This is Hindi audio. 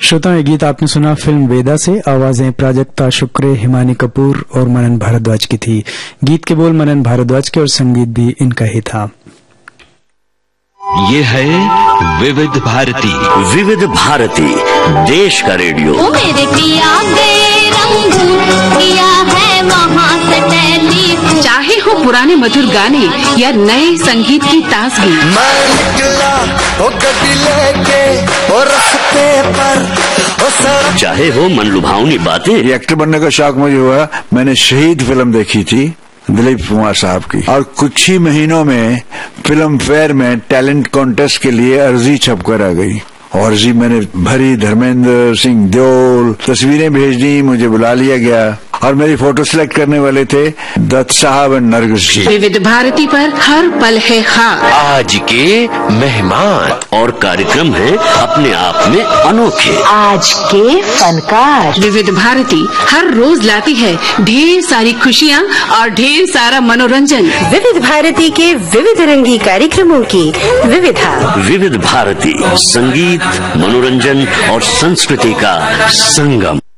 श्रोताओं, ये गीत आपने सुना फिल्म वेदा से। आवाजें प्राजक्ता शुक्रे, हिमानी कपूर और मनन भारद्वाज की थी। गीत के बोल मनन भारद्वाज के और संगीत भी इनका ही था। ये है विविध भारती। विविध भारती, देश का रेडियो। ओ मेरे पिया बेरंग किया है वहाँ से टेलीफोन। चाहे हो पुराने मधुर गाने या नए संगीत की ताजगी, मैं निकला ओ गड्डी लेके ओ रास्ते पर ओ सड़क। चाहे हो मनलुभावनी बातें। ये एक्टर बनने का शौक मुझे हुआ, मैंने शहीद फिल्म देखी थी दिलीप कुमार साहब की, और कुछ ही महीनों में फिल्म फेयर में टैलेंट कॉन्टेस्ट के लिए अर्जी छप कर आ गई। और जी मैंने भरी, धर्मेंद्र सिंह देओल, तस्वीरें भेज दी, मुझे बुला लिया गया और मेरी फोटो सिलेक्ट करने वाले थे दत्त साहब और नरगिस जी। विविध भारती पर हर पल है खास। आज के मेहमान और कार्यक्रम है अपने आप में अनोखे। आज के फनकार। विविध भारती हर रोज लाती है ढेर सारी खुशियाँ और ढेर सारा मनोरंजन। विविध भारती के विविध रंगी कार्यक्रमों की विविधा। विविध भारती, संगीत, मनोरंजन और संस्कृति का संगम।